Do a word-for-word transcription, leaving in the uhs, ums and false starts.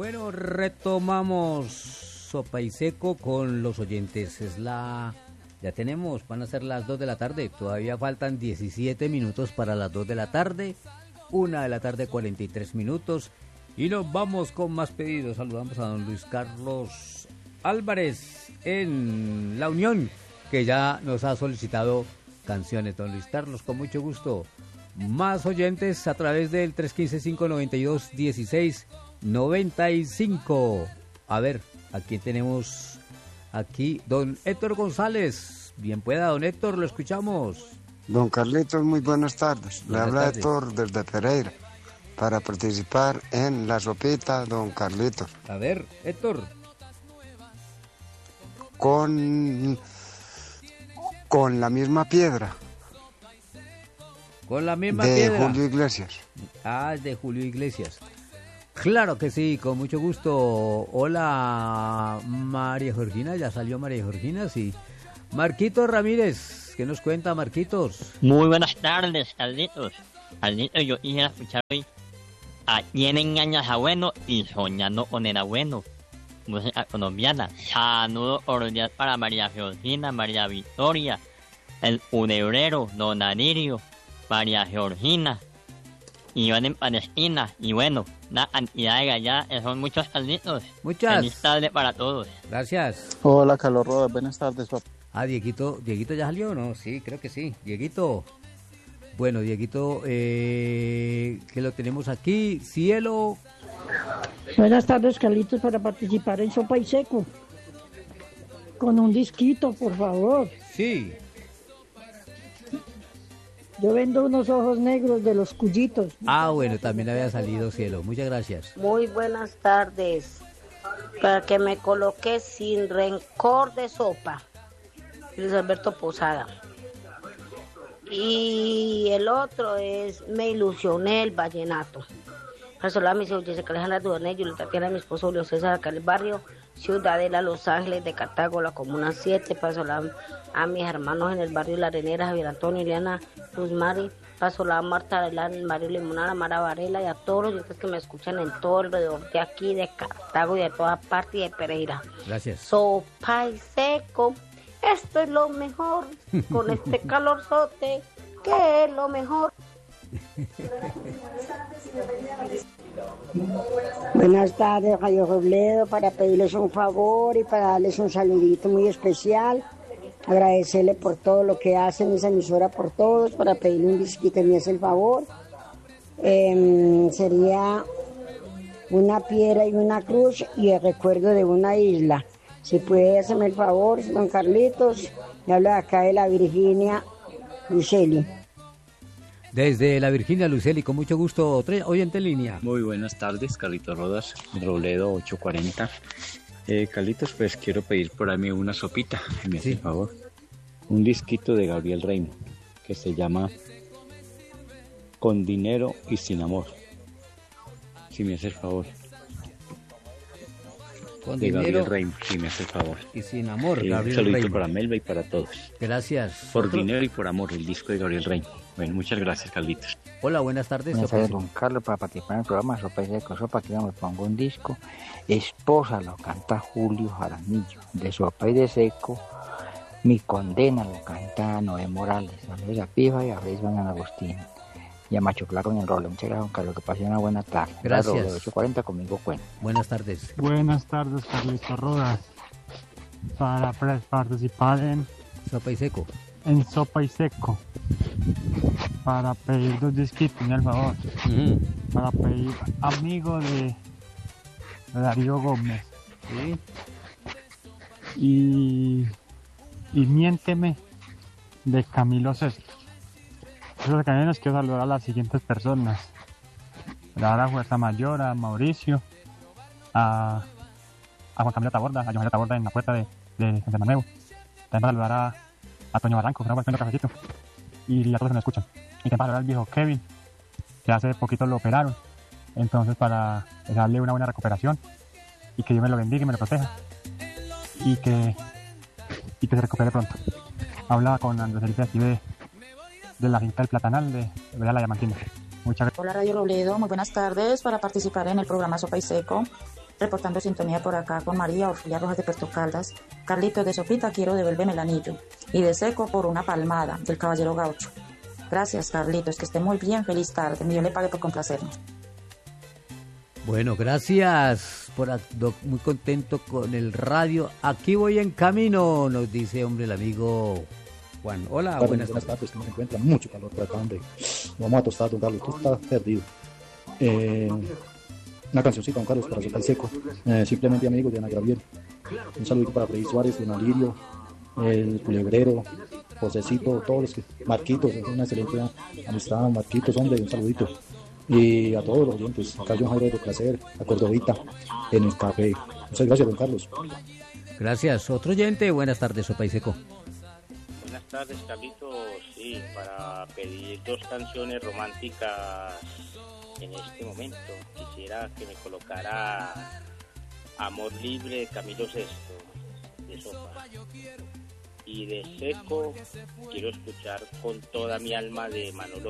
Bueno, retomamos Sopa y Seco con los oyentes. Es la... Ya tenemos, van a ser las dos de la tarde. Todavía faltan diecisiete minutos para las dos de la tarde. Una de la tarde, cuarenta y tres minutos. Y nos vamos con más pedidos. Saludamos a don Luis Carlos Álvarez en La Unión, que ya nos ha solicitado canciones. Don Luis Carlos, con mucho gusto. Más oyentes a través del tres uno cinco, cinco nueve dos, uno seis nueve cinco. A ver, ¿a quién tenemos aquí? Don Héctor González. Bien pueda, don Héctor, lo escuchamos. Don Carlitos, muy buenas tardes. Le habla Héctor desde Pereira para participar en la sopita, don Carlitos. A ver, Héctor. Con, con la misma piedra. Con la misma de piedra. De Julio Iglesias. Ah, de Julio Iglesias. Claro que sí, con mucho gusto. Hola, María Georgina, ya salió María Georgina, sí. Marquitos Ramírez, ¿qué nos cuenta, Marquitos? Muy buenas tardes, Carlitos. Carlitos, yo quisiera escuchar hoy A quién engañas a bueno y soñando con el abuelo. Música colombiana. Saludos cordiales para María Georgina, María Victoria, el Urebrero, Don Alirio, María Georgina, Iván en Palestina, y bueno, la cantidad de galladas, son muchos Carlitos. Muchas. Feliz tarde para todos. Gracias. Hola, Carlos Rodas, buenas tardes, papá. Ah, Dieguito, ¿Dieguito ya salió o no? Sí, creo que sí. Dieguito. Bueno, Dieguito, eh, que lo tenemos aquí. Cielo. Buenas tardes, Carlitos, para participar en Sopa y Seco. Con un disquito, por favor. Sí. Yo vendo unos ojos negros de los Cuyitos. Ah, bueno, también había salido, Cielo. Muchas gracias. Muy buenas tardes. Para que me coloque Sin Rencor de Sopa. Luis Alberto Posada. Y el otro es Me Ilusioné, el vallenato. Para saludar a mis hijos, Jessica Alejandra Dudonés, Julieta Tatiana, mi esposo Julio César, acá en el barrio Ciudadela, Los Ángeles de Cartago, la Comuna siete. Para saludar a mis hermanos en el barrio La Arenera, Javier Antonio, Ileana, Luz Mari. Para saludar a Marta Arelán, Mario Limonada, Mara Varela y a todos los oyentes que me escuchan en todo alrededor de aquí, de Cartago y de toda parte y de Pereira. Gracias. Sopa y Seco. Esto es lo mejor, con este calorzote, que es lo mejor. Buenas tardes, Radio Robledo, para pedirles un favor y para darles un saludito muy especial. Agradecerle por todo lo que hacen esa emisora por todos, para pedirle un disquito y me hace el favor. Eh, sería una piedra y una cruz y el recuerdo de una isla. Si puede hacerme el favor, don Carlitos, me habla acá de la Virginia Luceli. Desde la Virginia Luceli, con mucho gusto, oyente en línea. Muy buenas tardes, Carlitos Rodas, Robledo ocho cuarenta. Eh, Carlitos, pues quiero pedir por mí una sopita, si me hace sí. el favor. Un disquito de Gabriel Reino, que se llama Con Dinero y Sin Amor. Si me hace el favor. Con de dinero Gabriel Reino, si me hace el favor. Y sin amor, eh, Gabriel Un saludito Reino. para Melba y para todos. Gracias. Por ¿Otro? Dinero y por Amor, el disco de Gabriel Reino. Bueno, muchas gracias, Carlitos. Hola, buenas tardes. Buenas tardes, don Carlos, para participar en el programa Sopa y Seco. Sopa, que yo me pongo un disco. Esposa lo canta Julio Jaramillo. De Sopa y de Seco, Mi Condena lo canta Noé Morales. Saludos a Pifa y a Félix Van Agustín. Y a Macho Claro en el rol. Muchas gracias, don Carlos, que pase una buena tarde. Gracias. De ocho cuarenta conmigo cuenta. Buenas tardes. Buenas tardes, Carlitos Rodas. Para participar en Sopa y Seco. En Sopa y Seco. Para pedir dos disquitos, mi favor. Uh-huh. Para pedir Amigo de, de Darío Gómez. ¿Sí? Y, y Miénteme de Camilo Sesto. Esos canales quiero saludar a las siguientes personas. A Fuerza Mayor, a Mauricio, a, a Juan Camilo Taborda, a Johanna Taborda en la puerta de, de San Manuel. También para saludar a, a Toño Barranco, que no va a cafecito. Y a todos que me escuchan. Y también para saludar al viejo Kevin, que hace poquito lo operaron. Entonces, para darle una buena recuperación y que Dios me lo bendiga y me lo proteja. Y que, y que se recupere pronto. Hablaba con Andrés Felipe aquí de, de la finca del Platanal, de, de la Diamantina. Muchas gracias. Hola, Radio Robledo, muy buenas tardes. Para participar en el programa Sopa y Seco, reportando sintonía por acá con María Orfilia Rojas de Puerto Caldas. Carlitos, de sopita quiero devuélveme el anillo, y de seco por una palmada del caballero gaucho. Gracias, Carlitos, que esté muy bien, feliz tarde, Dios le pague por complacernos. Bueno, gracias, por muy contento con el radio. Aquí voy en camino, nos dice, hombre, el amigo Juan. Hola, Carlos, buenas, buenas tardes. ¿Cómo se encuentra? Mucho calor por acá, hombre. Vamos a tostar, don Carlos, tú estás perdido. Eh, una cancioncita, don Carlos, para Sopa y Seco. Eh, simplemente amigos de Ana Gabriel. Un saludito para Freddy Suárez, don Alirio, el Culebrero, Josecito, todos los que... Marquitos, es una excelente amistad. Marquitos, hombre, un saludito. Y a todos los oyentes, acá John Jairo de Placer, a Cordovita, en el café. Muchas gracias, don Carlos. Gracias. Otro oyente, buenas tardes, Sopa y Seco. Buenas tardes, Carlitos. Sí, para pedir dos canciones románticas en este momento. Quisiera que me colocara Amor Libre de Camilo Sesto, de Sopa. Y de Seco, quiero escuchar Con Toda Mi Alma de Manolo